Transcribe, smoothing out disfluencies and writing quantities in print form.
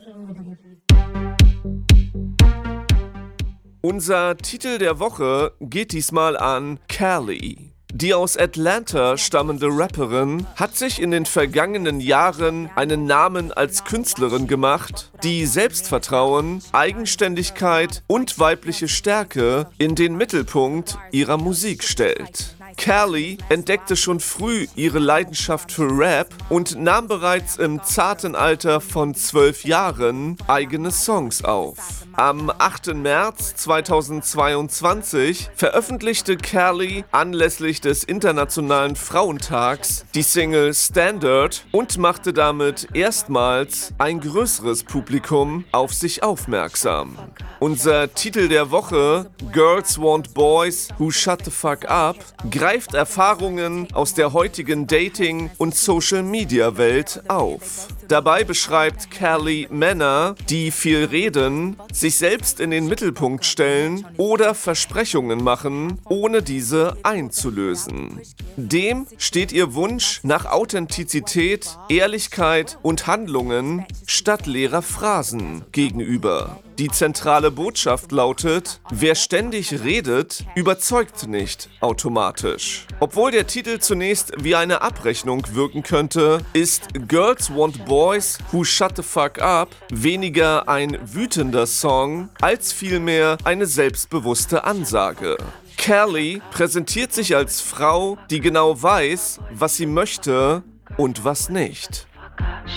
Unser Titel der Woche geht diesmal an Kelly. Die aus Atlanta stammende Rapperin hat sich in den vergangenen Jahren einen Namen als Künstlerin gemacht, die Selbstvertrauen, Eigenständigkeit und weibliche Stärke in den Mittelpunkt ihrer Musik stellt. Kelly entdeckte schon früh ihre Leidenschaft für Rap und nahm bereits im zarten Alter von 12 Jahren eigene Songs auf. Am 8. März 2022 veröffentlichte Kelly anlässlich des Internationalen Frauentags die Single Standard und machte damit erstmals ein größeres Publikum auf sich aufmerksam. Unser Titel der Woche, Girls Want Boys Who Shut the Fuck Up, greift Erfahrungen aus der heutigen Dating- und Social-Media-Welt auf. Dabei beschreibt Kelly Männer, die viel reden, sich selbst in den Mittelpunkt stellen oder Versprechungen machen, ohne diese einzulösen. Dem steht ihr Wunsch nach Authentizität, Ehrlichkeit und Handlungen statt leerer Phrasen gegenüber. Die zentrale Botschaft lautet: Wer ständig redet, überzeugt nicht automatisch. Obwohl der Titel zunächst wie eine Abrechnung wirken könnte, ist Girls Want Boys Who Shut the Fuck Up weniger ein wütender Song, als vielmehr eine selbstbewusste Ansage. Kelly präsentiert sich als Frau, die genau weiß, was sie möchte und was nicht.